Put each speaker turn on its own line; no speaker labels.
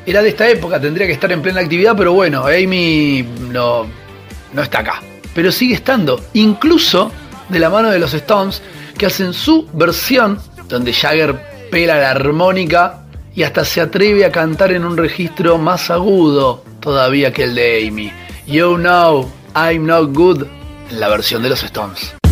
era de esta época, tendría que estar en plena actividad, pero bueno, Amy no está acá. Pero sigue estando, incluso de la mano de los Stones, que hacen su versión, donde Jagger pela la armónica y hasta se atreve a cantar en un registro más agudo todavía que el de Amy. You Know I'm Not Good, en la versión de los Stones.